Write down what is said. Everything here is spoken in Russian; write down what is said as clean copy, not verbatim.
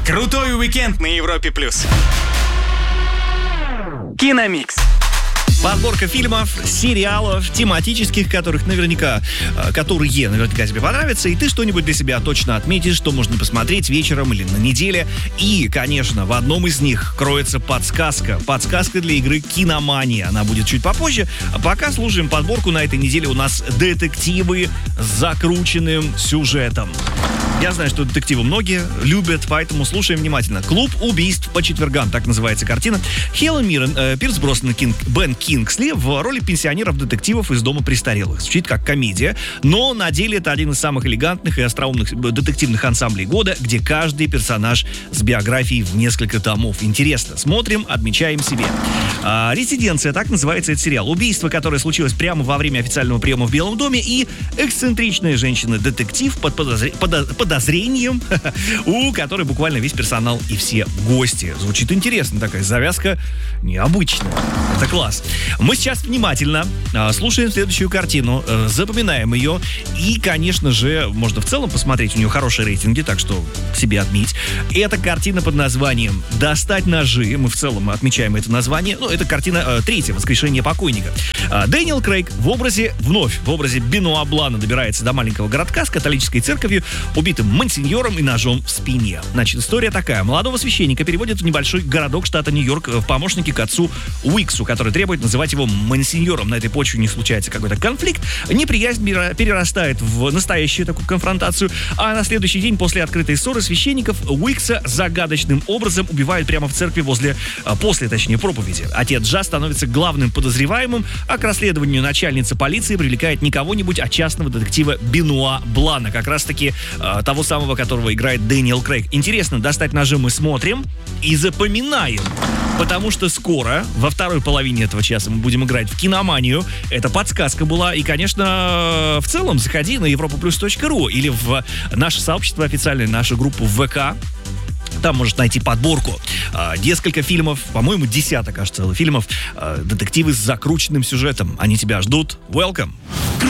Крутой уикенд на Европе+. Киномикс. Подборка фильмов, сериалов, тематических, которые наверняка тебе понравятся, и ты что-нибудь для себя точно отметишь, что можно посмотреть вечером или на неделе. И, конечно, в одном из них кроется подсказка. Подсказка для игры «Киномания». Она будет чуть попозже. А пока слушаем подборку. На этой неделе у нас детективы с закрученным сюжетом. Я знаю, что детективы многие любят, поэтому слушаем внимательно. «Клуб убийств по четвергам», так называется картина. Хелен Миррен, Пирс Броснан, Бен Кингсли в роли пенсионеров-детективов из дома престарелых. Звучит как комедия, но на деле это один из самых элегантных и остроумных детективных ансамблей года, где каждый персонаж с биографией в несколько томов. Интересно. Смотрим, отмечаем себе. «Резиденция», так называется этот сериал. Убийство, которое случилось прямо во время официального приема в Белом доме, и эксцентричная женщина-детектив под подозрением, у которой буквально весь персонал и все гости. Звучит интересно, такая завязка необычная. Это класс. Мы сейчас внимательно слушаем следующую картину, запоминаем ее, и, конечно же, можно в целом посмотреть, у нее хорошие рейтинги, так что себе отметь. Это картина под названием «Достать ножи». Мы в целом отмечаем это название. Ну, это картина третья, «Воскрешение покойника». Дэниел Крейг в образе Бенуа Блана добирается до маленького городка с католической церковью, убитым мансиньором и ножом в спине. Значит, история такая. Молодого священника переводят в небольшой городок штата Нью-Йорк в помощники к отцу Уиксу, который требует называть его мансиньором. На этой почве у них случается какой-то конфликт. Неприязнь перерастает в настоящую такую конфронтацию. А на следующий день после открытой ссоры священников Уикса загадочным образом убивают прямо в церкви после проповеди. Отец Джа становится главным подозреваемым, а к расследованию начальница полиции привлекает не кого-нибудь, а частного детектива Бенуа Блана. Как раз-таки того самого, которого играет Дэниел Крейг. Интересно, «Достать ножи» мы смотрим и запоминаем. Потому что скоро, во второй половине этого часа, мы будем играть в «Киноманию». Это подсказка была. И, конечно, в целом заходи на europaplus.ru или в наше сообщество официальное, нашу группу в ВК. Там можешь найти подборку. Несколько фильмов, по-моему, десяток, кажется, фильмов. Детективы с закрученным сюжетом. Они тебя ждут. Welcome!